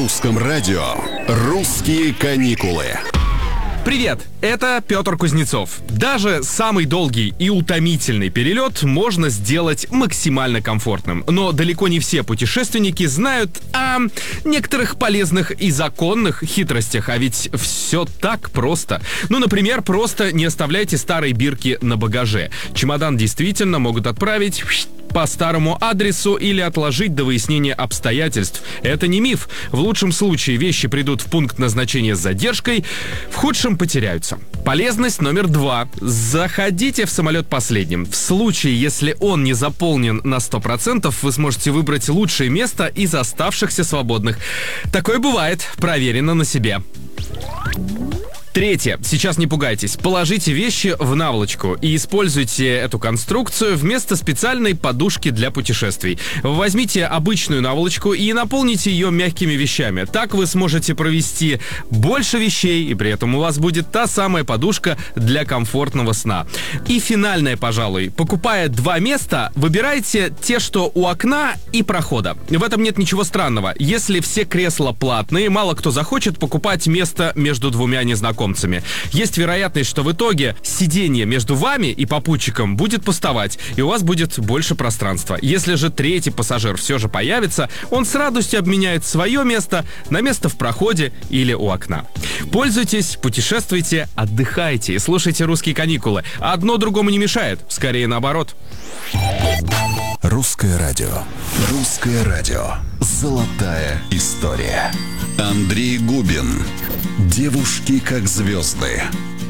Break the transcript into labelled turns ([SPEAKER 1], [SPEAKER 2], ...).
[SPEAKER 1] русском радио «Русские каникулы».
[SPEAKER 2] Привет, это Петр Кузнецов. Даже самый долгий и утомительный перелет можно сделать максимально комфортным. Но далеко не все путешественники знают о некоторых полезных и законных хитростях, а ведь все так просто. Ну, например, просто не оставляйте старые бирки на багаже. Чемодан действительно могут отправить по старому адресу или отложить до выяснения обстоятельств. Это не миф. В лучшем случае вещи придут в пункт назначения с задержкой, в худшем потеряются. Полезность номер 2. Заходите в самолет последним. В случае, если он не заполнен на 100%, вы сможете выбрать лучшее место из оставшихся свободных. Такое бывает, проверено на себе. Третье. Сейчас не пугайтесь. Положите вещи в наволочку и используйте эту конструкцию вместо специальной подушки для путешествий. Возьмите обычную наволочку и наполните ее мягкими вещами. Так вы сможете провести больше вещей, и при этом у вас будет та самая подушка для комфортного сна. И финальное, пожалуй. Покупая 2 места, выбирайте те, что у окна и прохода. В этом нет ничего странного. Если все кресла платные, мало кто захочет покупать место между двумя незнакомцами. Есть вероятность, что в итоге сиденье между вами и попутчиком будет пустовать, и у вас будет больше пространства. Если же третий пассажир все же появится, он с радостью обменяет свое место на место в проходе или у окна. Пользуйтесь, путешествуйте, отдыхайте и слушайте «Русские каникулы». Одно другому не мешает, скорее наоборот.
[SPEAKER 1] Русское радио. Русское радио. Золотая история. Андрей Губин. Девушки как звезды.